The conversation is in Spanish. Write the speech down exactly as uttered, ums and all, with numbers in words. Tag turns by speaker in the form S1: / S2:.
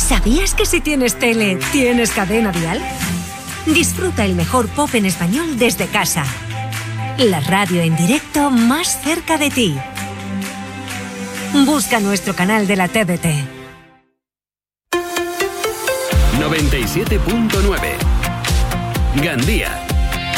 S1: ¿Sabías que si tienes tele, tienes Cadena Dial? Disfruta el mejor pop en español desde casa. La radio en directo más cerca de ti. Busca nuestro canal de la T V T.
S2: noventa y siete punto nueve Gandía.